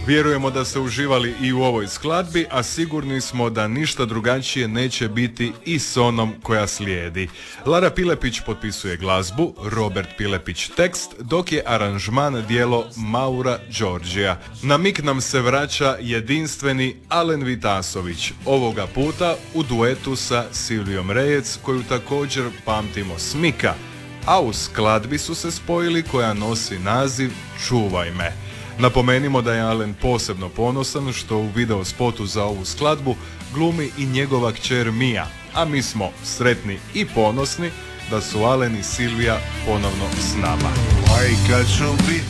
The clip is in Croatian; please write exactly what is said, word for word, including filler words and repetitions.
Vjerujemo da ste uživali i u ovoj skladbi, a sigurni smo da ništa drugačije neće biti i s onom koja slijedi. Lara Pilepić potpisuje glazbu, Robert Pilepić tekst, dok je aranžman djelo Maura Đorđija. Na mik nam se vraća jedinstveni Alen Vitasović, ovoga puta u duetu sa Silvijom Rejec, koju također pamtimo s mika, a u skladbi su se spojili koja nosi naziv Čuvaj me. Napomenimo da je Alen posebno ponosan što u video spotu za ovu skladbu glumi i njegova kćer Mija, a mi smo sretni i ponosni da su Alen i Silvija ponovno s nama. Aj kad ću biti